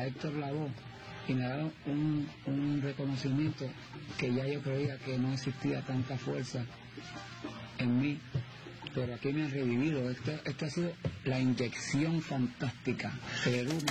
Héctor Lavoe y me da un reconocimiento que ya yo creía que no existía tanta fuerza en mí, pero aquí me han revivido. Esta ha sido la inyección fantástica. Perú